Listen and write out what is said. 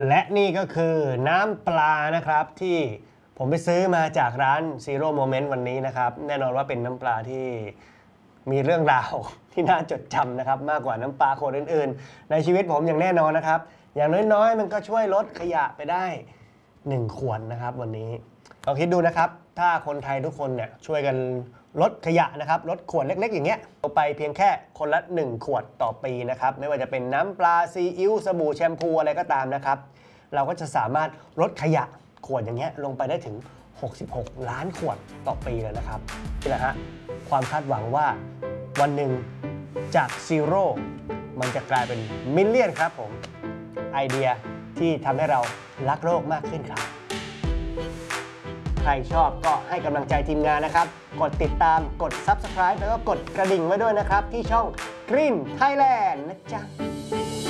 และนี่ก็คือน้ำปลานะครับที่ผมไปซื้อมาจากร้าน Zero Moment วันนี้นะครับแน่นอนว่าเป็นน้ำปลาที่มีเรื่องราวที่น่าจดจำนะครับมากกว่าน้ำปลาขวดอื่นๆในชีวิตผมอย่างแน่นอนนะครับอย่างน้อยๆมันก็ช่วยลดขยะไปได้1ขวดนะครับวันนี้ลองคิดดูนะครับถ้าคนไทยทุกคนเนี่ยช่วยกันลดขยะนะครับลดขวดเล็กๆอย่างเงี้ยไปเพียงแค่คนละ1ขวดต่อปีนะครับไม่ว่าจะเป็นน้ำปลาซีอิ๊วสบู่แชมพูอะไรก็ตามนะครับเราก็จะสามารถลดขยะขวดอย่างเงี้ยลงไปได้ถึง66ล้านขวดต่อปีเลยนะครับนี่แหละฮะความคาดหวังว่าวันหนึ่งจากซีโร่มันจะกลายเป็นมิลเลียนครับผมไอเดียที่ทำให้เรารักโลกมากขึ้นครับใครชอบก็ให้กำลังใจทีมงานนะครับกดติดตามกด Subscribe แล้วก็กดกระดิ่งไว้ด้วยนะครับที่ช่อง Green Thailand นะจ๊ะ